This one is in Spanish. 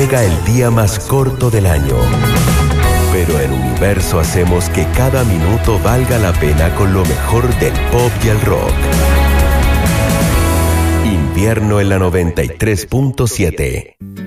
Llega el día más corto del año, pero en Universo hacemos que cada minuto valga la pena con lo mejor del pop y el rock. Invierno en la 93.7.